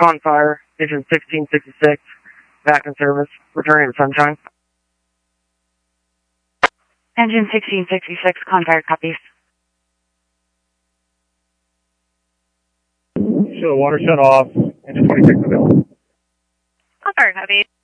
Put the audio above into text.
Confire, engine 1666, back in service, returning to Sunshine. Engine 1666, Confire, copies. Show water shut off, engine 26 available. Confire, copies.